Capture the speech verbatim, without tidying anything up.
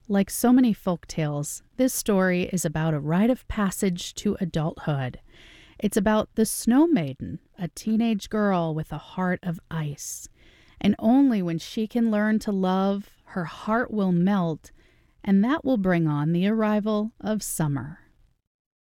Like so many folk tales, this story is about a rite of passage to adulthood. It's about the Snow Maiden, a teenage girl with a heart of ice. And only when she can learn to love, her heart will melt, and that will bring on the arrival of summer.